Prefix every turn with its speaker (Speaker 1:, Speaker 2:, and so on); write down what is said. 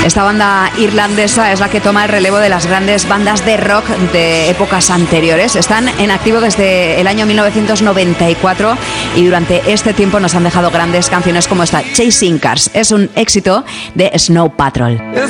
Speaker 1: Esta banda irlandesa es la que toma el relevo de las grandes bandas de rock de épocas anteriores. Están en activo desde el año 1994 y durante este tiempo nos han dejado grandes canciones como esta, Chasing Cars. Es un éxito de Snow Patrol.